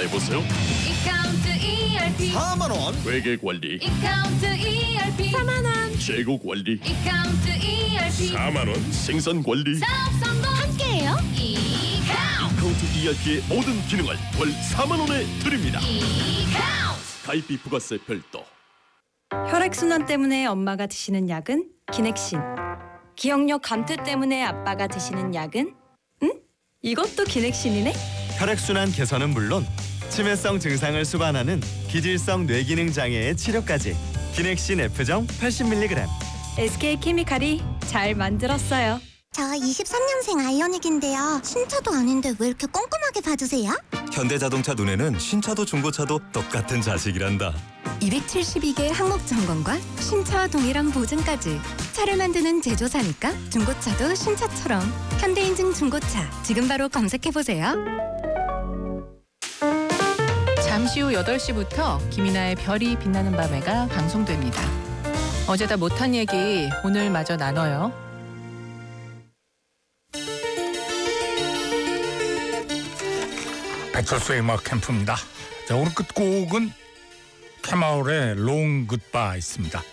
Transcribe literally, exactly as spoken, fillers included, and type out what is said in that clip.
해보세요. 이카운트 이알피 사만 원. 회계 관리, 이카운트 이알피 사만 원 재고 관리, 이카운트 이알피 사만 원. 생산 관리, 사업 성공 함께해요. 이카운트 카운트 이알피의 모든 기능을 월 사만 원에 드립니다. 이카운트 가입비 부가세 별도. 혈액순환 때문에 엄마가 드시는 약은 기넥신. 기억력 감퇴 때문에 아빠가 드시는 약은? 응? 이것도 기넥신이네? 혈액순환 개선은 물론 치매성 증상을 수반하는 기질성 뇌기능 장애의 치료까지. 기넥신 F정 팔십 밀리그램. 에스케이케미칼이 잘 만들었어요. 저 이십삼 년생 아이오닉인데요. 신차도 아닌데 왜 이렇게 꼼꼼하게 봐주세요? 현대자동차 눈에는 신차도 중고차도 똑같은 자식이란다. 이백칠십이 개 항목 점검과 신차와 동일한 보증까지. 차를 만드는 제조사니까 중고차도 신차처럼. 현대인증 중고차 지금 바로 검색해보세요. 잠시 후 여덟 시부터 김이나의 별이 빛나는 밤에가 방송됩니다. 어제 다 못한 얘기 오늘 마저 나눠요. 배철수의 음악 캠프입니다. 자, 오늘 끝곡은 캐마울의 롱 굿바이 있습니다.